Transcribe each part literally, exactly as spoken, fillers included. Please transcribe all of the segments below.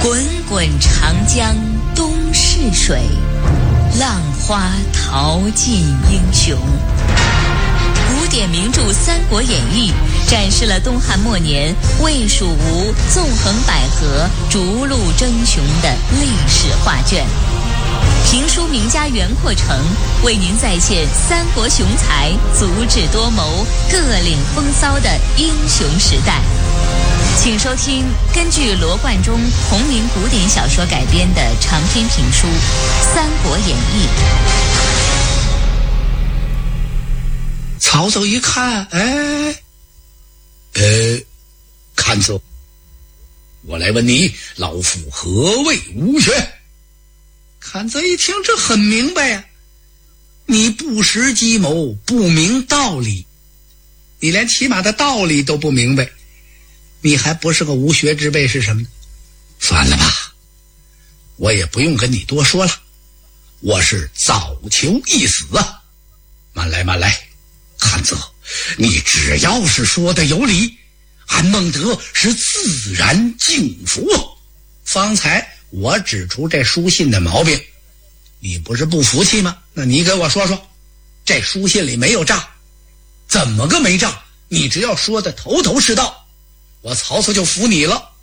滚滚长江东逝水，浪花淘尽英雄。古典名著《三国演义》展示了东汉末年魏蜀吴纵横捭阖、逐鹿争雄的历史画卷。评书名家袁阔成为您再现三国雄才足智多谋、各领风骚的英雄时代。请收听根据罗贯中同名古典小说改编的长篇评书《三国演义》。 曹操一看，哎，呃，看走，我来问你，老夫何谓吴学？看这一听，这很明白呀、啊，你不识计谋，不明道理，你连起码的道理都不明白，你还不是个无学之辈是什么呢？算了吧，我也不用跟你多说了，我是早求一死啊！慢来慢来，看这，你只要是说的有理，俺孟德是自然敬服。方才我指出这书信的毛病，你不是不服气吗？那你给我说说，这书信里没有诈，怎么个没诈？你只要说的头头是道，我曹操就服你了。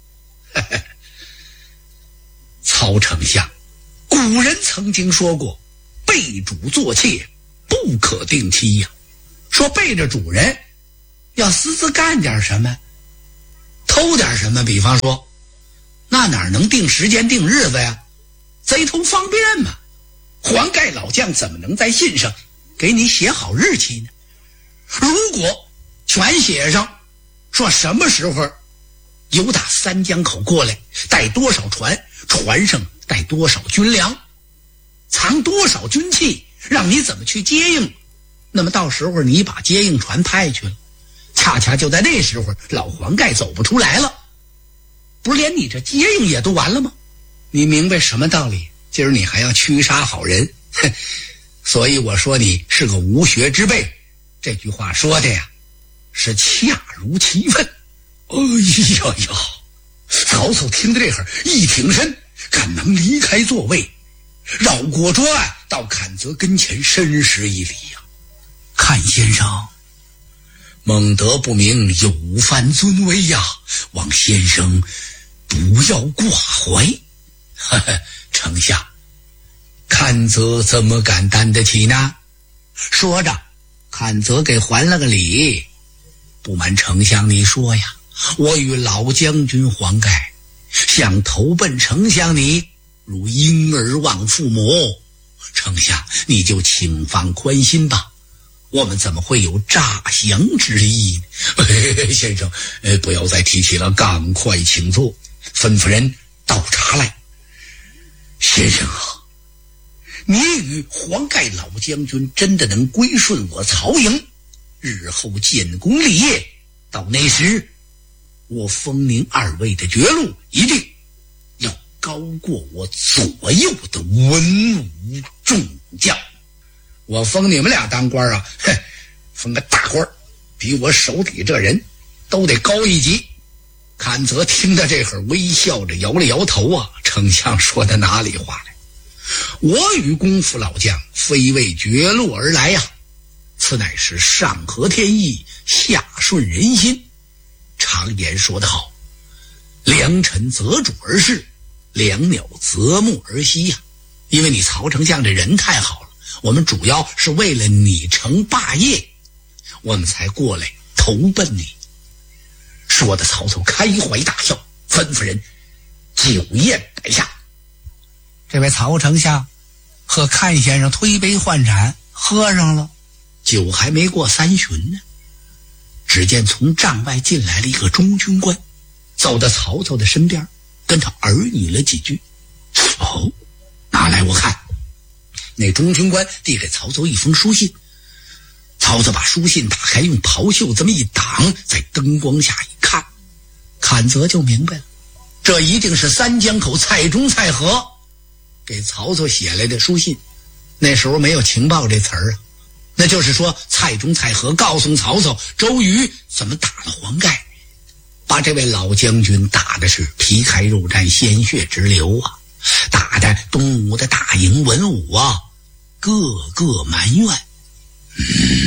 曹丞相，古人曾经说过，背主做妾不可定期呀、啊。说背着主人要私自干点什么，偷点什么，比方说，那哪能定时间定日子呀？贼偷方便嘛。黄盖老将怎么能在信上给你写好日期呢？如果全写上说什么时候由打三江口过来，带多少船，船上带多少军粮，藏多少军器，让你怎么去接应，那么到时候你把接应船派去了，恰恰就在那时候老黄盖走不出来了，不是连你这接应也都完了吗？你明白什么道理？今儿你还要驱杀好人，所以我说你是个无学之辈。这句话说的呀，是恰如其分。哎呀呀！曹操听到这会儿一挺身，赶忙离开座位，绕过桌案到阚泽跟前深施一礼呀、啊。阚先生，孟德不明，有犯尊威呀，望先生不要挂怀。呵呵，丞相，阚泽怎么敢担得起呢？说着，阚泽给还了个礼。不瞒丞相你说呀，我与老将军黄盖想投奔丞相你，如婴儿望父母，丞相你就请放宽心吧，我们怎么会有诈降之意呢？哎、先生、呃、不要再提起了，赶快请坐，吩咐人倒茶来。先生啊，你与黄盖老将军真的能归顺我曹营，日后建功立业，到那时我封您二位的爵禄一定要高过我左右的文武众将。我封你们俩当官啊，哼，封个大官，比我手底这人都得高一级。阚泽听到这会儿微笑着摇了摇头啊，丞相说的哪里话来？我与公府老将非为爵禄而来呀、啊，此乃是上合天意，下顺人心。常言说得好，良臣择主而事，良鸟择木而栖呀、啊。因为你曹丞相这人太好了，我们主要是为了你成霸业，我们才过来投奔你。说的曹操开怀大笑，吩咐人酒宴摆下。这位曹丞相和阚先生推杯换盏，喝上了，酒还没过三巡呢，只见从帐外进来了一个中军官，走到曹操的身边，跟他耳语了几句。哦，拿来我看。那中军官递给曹操一封书信，曹操把书信打开，用袍袖这么一挡，在灯光下一看，阚泽就明白了，这一定是三江口蔡中蔡和给曹操写来的书信。那时候没有情报这词儿啊，那就是说蔡中蔡和告诉曹操周瑜怎么打了黄盖， 把这位老将军打的是皮开肉绽，鲜血直流啊，打的东吴的大营文武啊个个埋怨。嗯，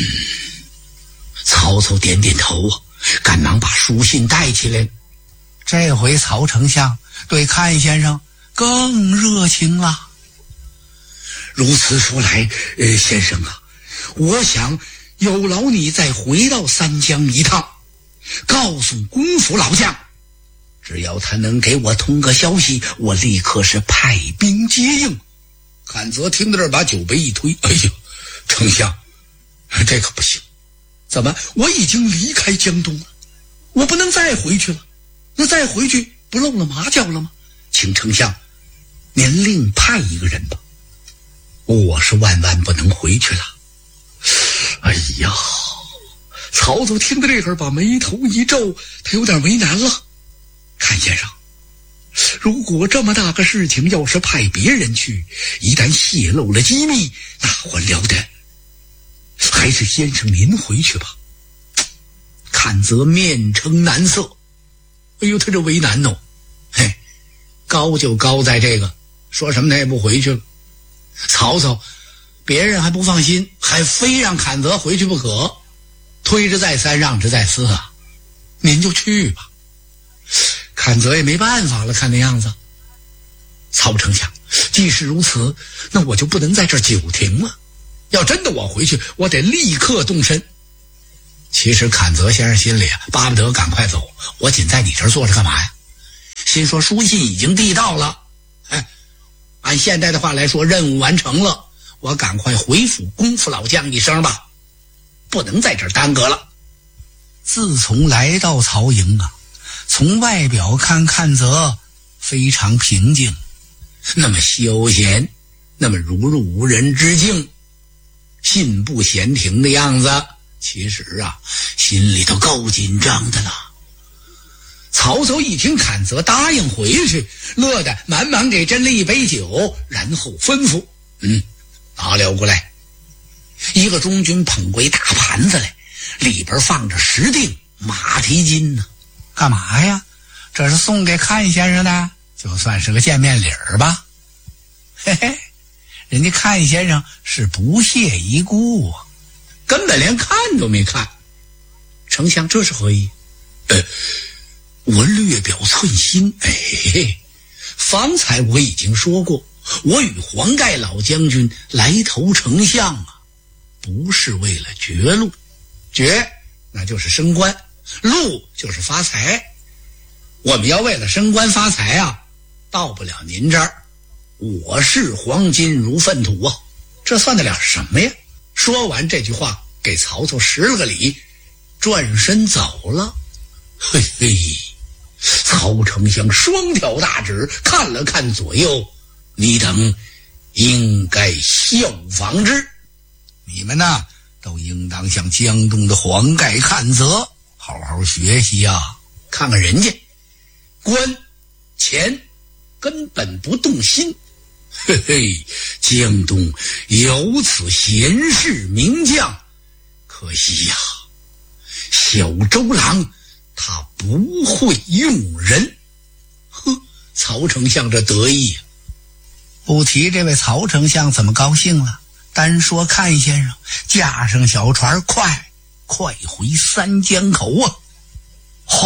曹操点点头啊，赶忙把书信带起来。这回曹丞相对看先生更热情了。如此说来，呃，先生啊，我想有劳你再回到三江一趟，告诉公府老将，只要他能给我通个消息，我立刻是派兵接应。阚泽听到这儿，把酒杯一推，哎呀，丞相，这可不行，怎么我已经离开江东了，我不能再回去了，那再回去不露了马脚了吗？请丞相您另派一个人吧，我是万万不能回去了。哎呀，曹操听到这会儿把眉头一皱，他有点为难了。看先生，如果这么大个事情要是派别人去，一旦泄露了机密，那还了得，还是先生您回去吧。阚泽面呈难色，哎呦，他这为难哦，嘿，高就高在这个，说什么他也不回去了。曹操别人还不放心，还非让阚泽回去不可，推之再三，让之再四啊，您就去吧。阚泽也没办法了，看那样子。曹丞相，既是如此，那我就不能在这儿久停了，要真的我回去，我得立刻动身。其实阚泽先生心里啊巴不得赶快走，我仅在你这儿坐着干嘛呀？心说书信已经递到了，哎，按现代的话来说，任务完成了，我赶快回府公府老将一声吧，不能在这儿耽搁了。自从来到曹营啊，从外表看阚泽非常平静，那么休闲，那么如入无人之境，信步闲庭的样子，其实啊心里头够紧张的了。曹操一听阚泽答应回去，乐得满满给斟了一杯酒，然后吩咐，嗯，拿了过来。一个中军捧过一大盘子来，里边放着十锭马蹄金呢。干嘛呀？这是送给阚先生的，就算是个见面礼儿吧。嘿嘿，人家阚先生是不屑一顾啊，根本连看都没看。丞相这是何意？呃，我略表寸心。哎嘿，方才我已经说过，我与黄盖老将军来投丞相啊，不是为了爵禄，爵那就是升官，禄就是发财。我们要为了升官发财啊，到不了您这儿。我视黄金如粪土啊，这算得了什么呀？说完这句话，给曹操施了个礼，转身走了。嘿嘿，曹丞相双挑大指，看了看左右，你等应该效仿之。你们呢，都应当向江东的黄盖阚泽好好学习啊！看看人家官钱根本不动心，嘿嘿，江东有此贤士名将，可惜呀、啊，小周郎他不会用人。呵，曹丞相这得意啊！不提这位曹丞相怎么高兴了，单说阚先生驾上小船，快快回三江口啊！哗，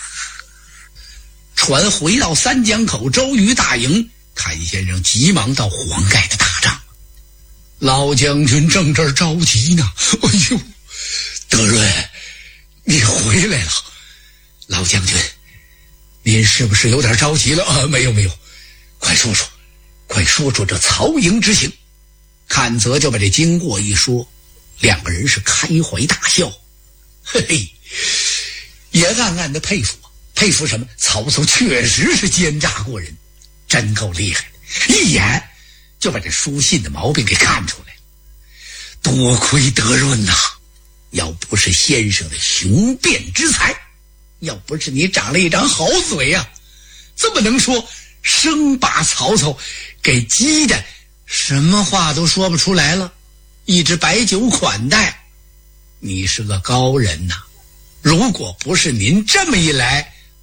船回到三江口周瑜大营，阚先生急忙到黄盖的大帐。老将军正这儿着急呢。哎呦，德润，你回来了。老将军，您是不是有点着急了啊？没有没有，快说说，快说说这曹营之行。阚泽就把这经过一说，两个人是开怀大笑。嘿嘿，也暗暗的佩服啊，佩服什么？曹操确实是奸诈过人，真够厉害的，一眼就把这书信的毛病给看出来。多亏德润呐、啊，要不是先生的雄辩之才，要不是你长了一张好嘴呀、啊，这么能说，生把曹操给激的什么话都说不出来了，一直摆酒款待。你是个高人呐、啊，如果不是您这么一来，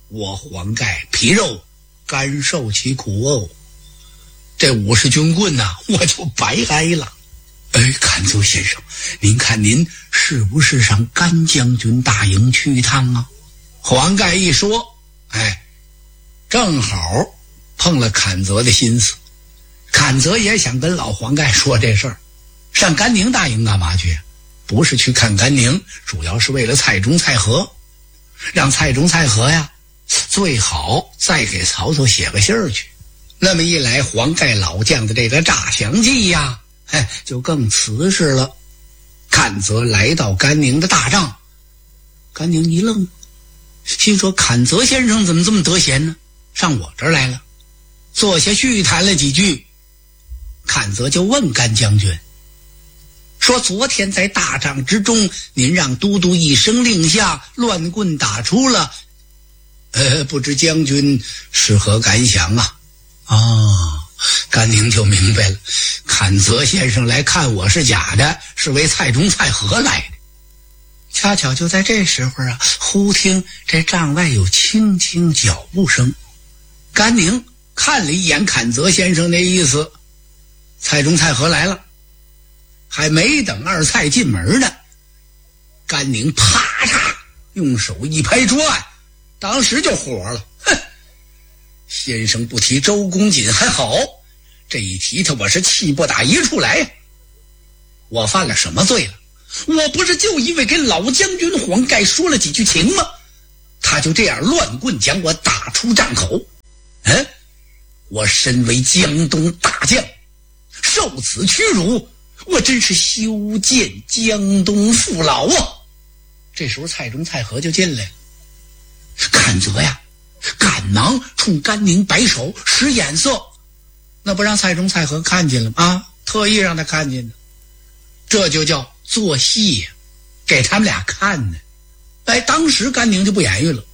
我黄盖皮肉甘受其苦哦，这五十军棍呐、啊，我就白挨了。哎，坎泽先生，您看您是不是上甘将军大营去一趟啊？黄盖一说，哎，正好碰了坎泽的心思。坎泽也想跟老黄盖说这事儿，上甘宁大营干嘛去？不是去看甘宁，主要是为了蔡中、蔡和，让蔡中、蔡和呀，最好再给曹操写个信儿去。那么一来，黄盖老将的这个诈降计呀，哎，就更瓷实了。坎泽来到甘宁的大帐，甘宁一愣，心说坎泽先生怎么这么得闲呢？上我这儿来了。坐下续谈了几句，坎泽就问甘将军说，昨天在大帐之中，您让都督一声令下，乱棍打出了，呃，不知将军是何感想啊？哦，甘宁就明白了，坎泽先生来看我是假的，是为蔡中、蔡和来的。恰巧就在这时候啊，忽听这帐外有轻轻脚步声。甘宁看了一眼坎泽先生那意思，蔡中、蔡和来了。还没等二蔡进门呢，甘宁啪嚓用手一拍桌案，当时就火了。哼，先生不提周公瑾还好，这一提他我是气不打一处来。我犯了什么罪了？我不是就因为跟老将军黄盖说了几句情吗？他就这样乱棍将我打出帐口。嗯，我身为江东大将，受此屈辱，我真是修建江东父老啊！这时候蔡中、蔡和就进来了。坎泽呀，赶忙冲甘宁摆手使眼色，那不让蔡中、蔡和看见了吗？啊，特意让他看见的，这就叫做戏呀，给他们俩看呢。哎，当时甘宁就不言语了。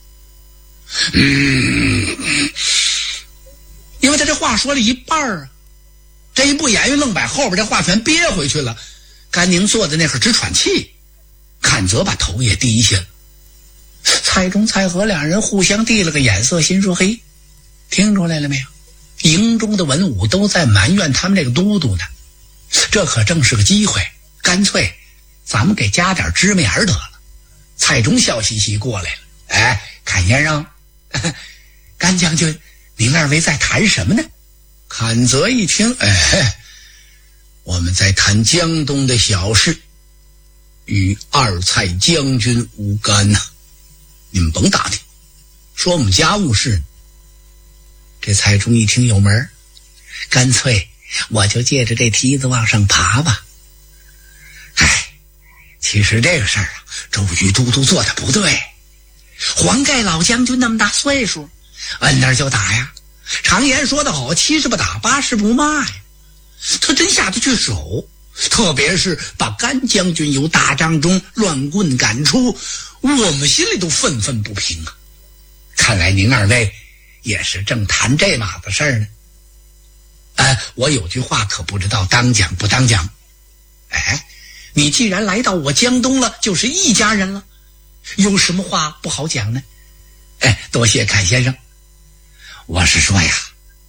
嗯，因为他这话说了一半啊，这一不言语愣把后边这话全憋回去了。甘宁坐在那会儿直喘气，坎泽把头也低下了。蔡中、蔡和两人互相递了个眼色，心说嘿，听出来了没有？营中的文武都在埋怨他们这个都督呢，这可正是个机会，干脆咱们给加点芝麻盐得了。蔡中笑嘻嘻过来了，哎，坎先生，甘将军，您二位在谈什么呢？坎泽一听，哎，我们在谈江东的小事，与二蔡将军无干呐、啊，你们甭打听，说我们家务事呢。这蔡中一听有门，干脆我就借着这梯子往上爬吧。哎，其实这个事儿啊，周瑜都督做的不对。黄盖老将军那么大岁数，摁那儿就打呀。常言说得好，七十不打，八十不骂呀。他真下得去手，特别是把甘将军由大帐中乱棍赶出，我们心里都愤愤不平啊。看来您二位也是正谈这码子事儿呢。呃，我有句话可不知道当讲不当讲。哎，你既然来到我江东了，就是一家人了，有什么话不好讲呢？哎，多谢坎先生。我是说呀，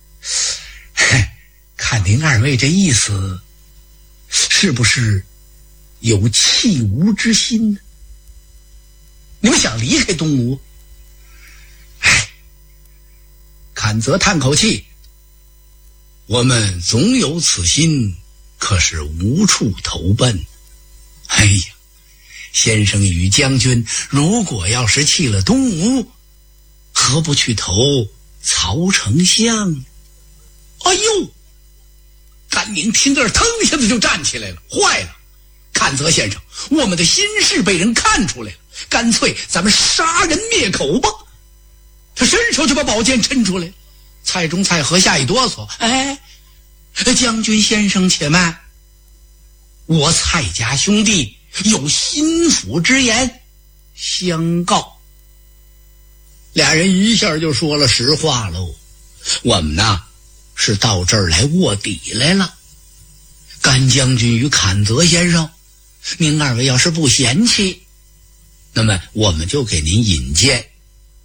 看您二位这意思，是不是有弃吴之心呢？你们想离开东吴？哎，坎泽叹口气，我们总有此心，可是无处投奔。哎呀，先生与将军如果要是弃了东吴，何不去投曹丞相？哎呦，甘宁听这儿腾一下子就站起来了，坏了，坎泽先生，我们的心事被人看出来了，干脆咱们杀人灭口吧。他伸手就把宝剑抻出来。蔡中、蔡和下一哆嗦，哎，将军先生且慢，我蔡家兄弟有心腹之言相告。俩人一下就说了实话喽，我们呢是到这儿来卧底来了。甘将军与坎泽先生，您二位要是不嫌弃，那么我们就给您引荐。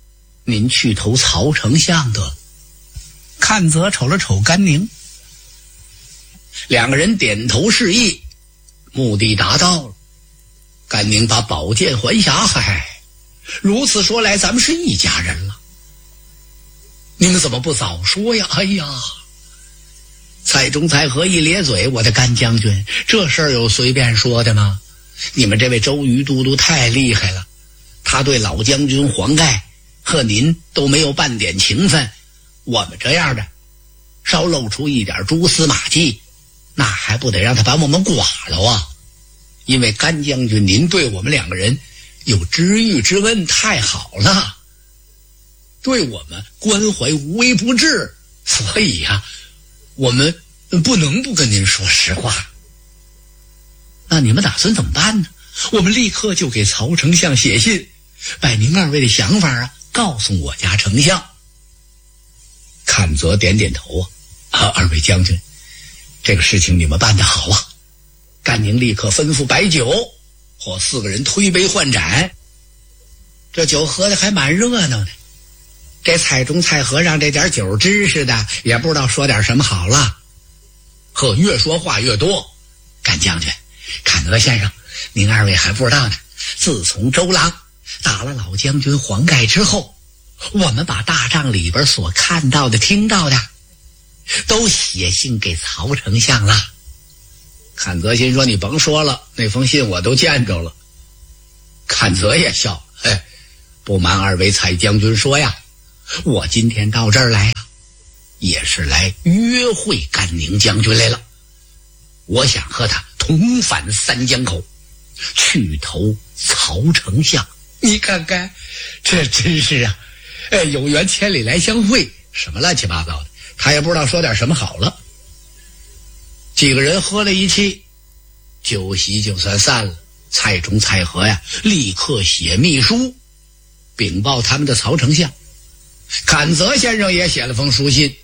您去投曹丞相得了。阚泽瞅了瞅甘宁，两个人点头示意，目的达到了。甘宁把宝剑还匣，嗨，如此说来，咱们是一家人了。你们怎么不早说呀？哎呀！蔡中、蔡和一咧嘴，我的甘将军，这事儿有随便说的吗？你们这位周瑜都督太厉害了，他对老将军黄盖和您都没有半点情分，我们这样的稍露出一点蛛丝马迹，那还不得让他把我们剐了啊？因为甘将军您对我们两个人有知遇之恩，太好了，对我们关怀无微不至，所以呀、啊，我们不能不跟您说实话。那你们打算怎么办呢？我们立刻就给曹丞相写信，把您二位的想法啊告诉我家丞相。阚泽点点头啊，啊，二位将军，这个事情你们办得好啊！甘宁立刻吩咐摆酒，或四个人推杯换盏，这酒喝的还蛮热闹的。这蔡中、蔡和尚这点酒知识的，也不知道说点什么好了。呵，越说话越多。甘将军、阚泽先生，您二位还不知道呢。自从周郎打了老将军黄盖之后，我们把大帐里边所看到的、听到的，都写信给曹丞相了。阚泽心说：“你甭说了，那封信我都见着了。”阚泽也笑：“哎，不瞒二位蔡将军说呀，我今天到这儿来呀，也是来约会甘宁将军来了。我想和他同返三江口，去投曹丞相。你看看，这真是啊，哎，有缘千里来相会，什么乱七八糟的，他也不知道说点什么好了。”几个人喝了一气，酒席就算散了。蔡中、蔡和呀，立刻写密书禀报他们的曹丞相。阚泽先生也写了封书信，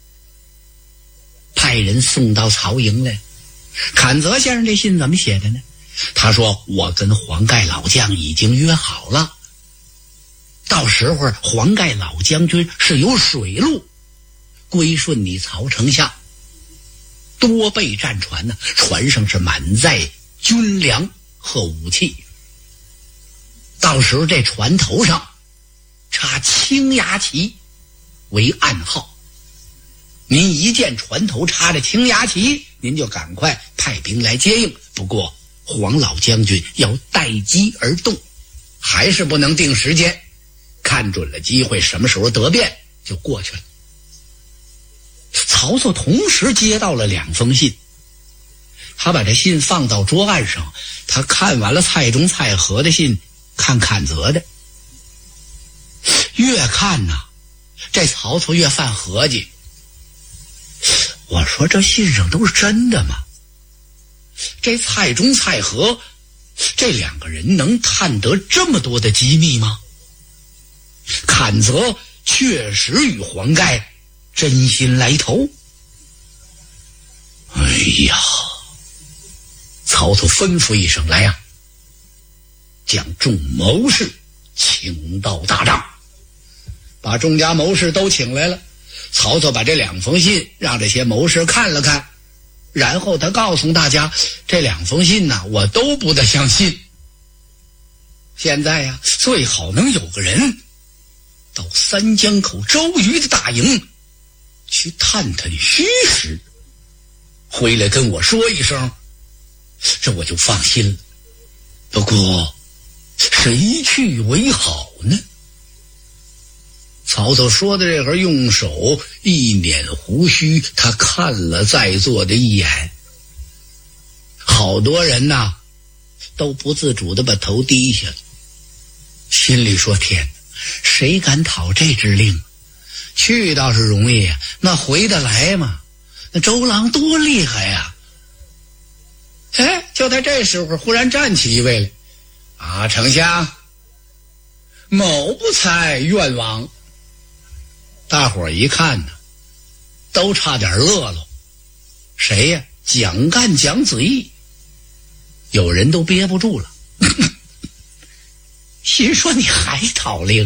派人送到曹营来。阚泽先生这信怎么写的呢？他说：“我跟黄盖老将已经约好了，到时候黄盖老将军是有水路归顺你曹丞相，多备战船呢，船上是满载军粮和武器。到时候这船头上插青牙旗为暗号，您一见船头插着青牙旗，您就赶快派兵来接应。不过黄老将军要待机而动，还是不能定时间，看准了机会，什么时候得便就过去了。”曹操同时接到了两封信，他把这信放到桌案上，他看完了蔡中、蔡和的信，看阚泽的，越看呐，这曹操越犯合计。我说这信上都是真的吗？这蔡中、蔡和这两个人能探得这么多的机密吗？阚泽确实与黄盖真心来投。哎呀，曹操吩咐一声：“来呀，将众谋士请到大帐。”把众家谋士都请来了。曹操把这两封信让这些谋士看了看，然后他告诉大家，这两封信呢，我都不得相信。现在呀，最好能有个人到三江口周瑜的大营去探探虚实，回来跟我说一声，这我就放心了。不过谁去为好呢？曹操说的这会儿，用手一捻胡须，他看了在座的一眼，好多人呐都不自主地把头低下了，心里说：天哪，谁敢讨这支令？去倒是容易啊，那回得来吗？那周郎多厉害呀！哎，就在这时候，忽然站起一位来：“啊，丞相，某不才愿往。”大伙儿一看呢，都差点乐了。谁呀？蒋干、蒋子义。有人都憋不住了，心说：你还讨令啊？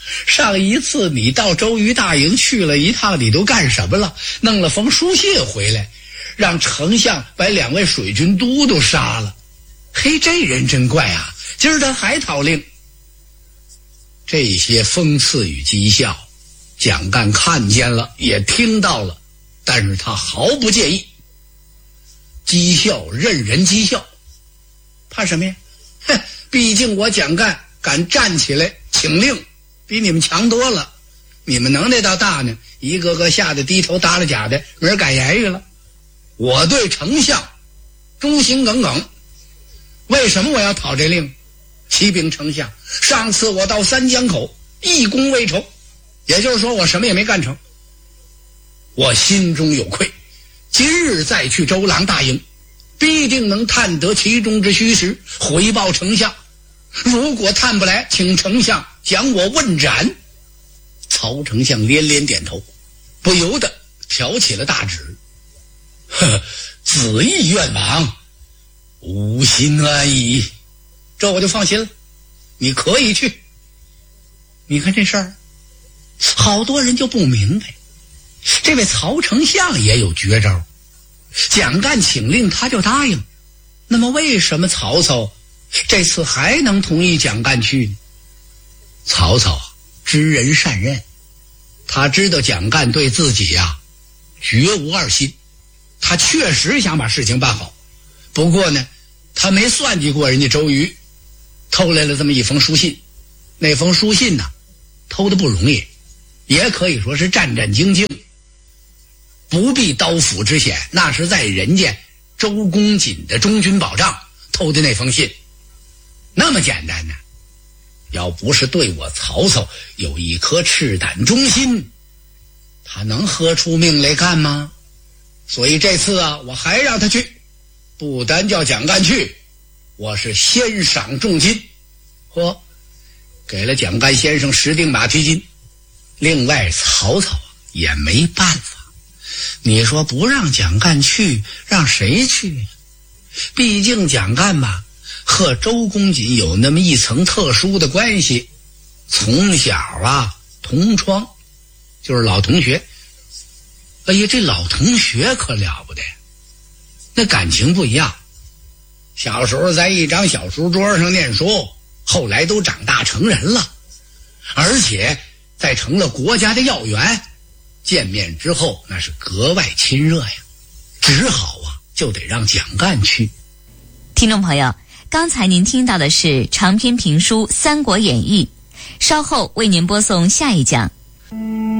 上一次你到周瑜大营去了一趟，你都干什么了？弄了封书信回来，让丞相把两位水军都督杀了。嘿，这人真怪啊，今儿他还讨令。这些讽刺与讥笑，蒋干看见了，也听到了，但是他毫不介意。讥笑任人讥笑，怕什么呀？哼，毕竟我蒋干敢站起来请令，比你们强多了。你们能耐倒大呢，一个个吓得低头耷拉甲的，没人敢言语了。我对丞相忠心耿耿，为什么我要讨这令？启禀丞相，上次我到三江口一功未酬，也就是说我什么也没干成，我心中有愧，今日再去周郎大营，必定能探得其中之虚实，回报丞相。如果探不来，请丞相将我问斩。曹丞相连连点头，不由得挑起了大指。呵，子意愿往，吾心安矣。这我就放心了，你可以去。你看这事儿，好多人就不明白，这位曹丞相也有绝招。蒋干请令他就答应，那么为什么曹操这次还能同意蒋干去呢？曹操知人善任，他知道蒋干对自己呀、啊、绝无二心，他确实想把事情办好。不过呢，他没算计过人家周瑜，偷来了这么一封书信。那封书信呢，偷的不容易，也可以说是战战兢兢，不避刀斧之险，那是在人家周公瑾的中军保障偷的那封信。那么简单呢？要不是对我曹操有一颗赤胆忠心，他能喝出命来干吗？所以这次啊，我还让他去，不单叫蒋干去，我是先赏重金，嚯，给了蒋干先生十锭马蹄金。另外曹操也没办法，你说不让蒋干去，让谁去呀？毕竟蒋干吧和周公瑾有那么一层特殊的关系，从小啊同窗，就是老同学。哎呀，这老同学可了不得，那感情不一样。小时候在一张小书桌上念书，后来都长大成人了，而且再成了国家的要员，见面之后那是格外亲热呀。只好啊就得让蒋干去。 听众朋友，刚才您听到的是长篇评书《三国演义》，稍后为您播送下一讲。